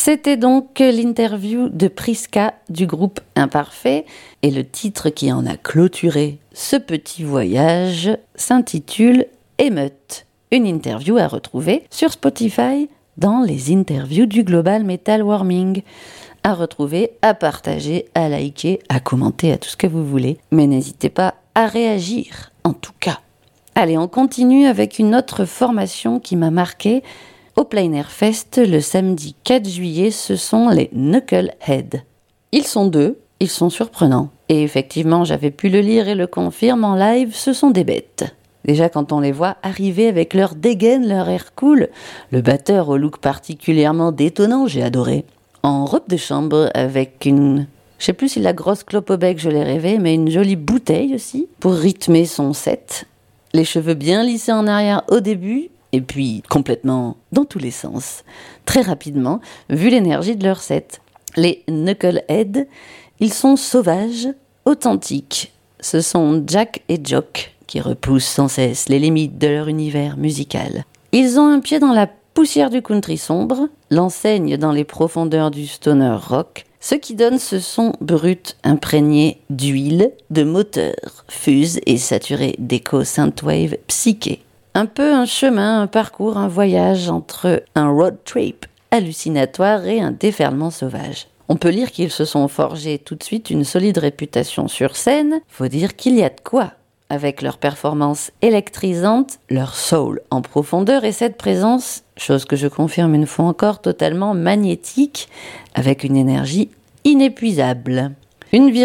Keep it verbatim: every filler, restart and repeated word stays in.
C'était donc l'interview de Prisca du groupe Imparfait et le titre qui en a clôturé ce petit voyage s'intitule Émeute. Une interview à retrouver sur Spotify dans les interviews du Global Metal Warming. À retrouver, à partager, à liker, à commenter, à tout ce que vous voulez. Mais n'hésitez pas à réagir, en tout cas. Allez, on continue avec une autre formation qui m'a marquée. Au Plein Air Fest, le samedi quatre juillet, ce sont les Knucklehead. Ils sont deux, ils sont surprenants. Et effectivement, j'avais pu le lire et le confirme en live, ce sont des bêtes. Déjà, quand on les voit arriver avec leur dégaine, leur air cool, le batteur au look particulièrement détonnant, j'ai adoré. En robe de chambre avec une... Je sais plus si la grosse clope au bec, je l'ai rêvé, mais une jolie bouteille aussi, pour rythmer son set. Les cheveux bien lissés en arrière au début, et puis complètement dans tous les sens, très rapidement, vu l'énergie de leur set. Les Knucklehead, ils sont sauvages, authentiques. Ce sont Jack et Jock qui repoussent sans cesse les limites de leur univers musical. Ils ont un pied dans la poussière du country sombre, l'enseigne dans les profondeurs du stoner rock, ce qui donne ce son brut imprégné d'huile, de moteur, fuse et saturé d'écho synthwave psyché. Un peu un chemin, un parcours, un voyage entre un road trip hallucinatoire et un déferlement sauvage. On peut lire qu'ils se sont forgés tout de suite une solide réputation sur scène. Faut dire qu'il y a de quoi. Avec leur performance électrisante, leur soul en profondeur et cette présence, chose que je confirme une fois encore, totalement magnétique, avec une énergie inépuisable. Une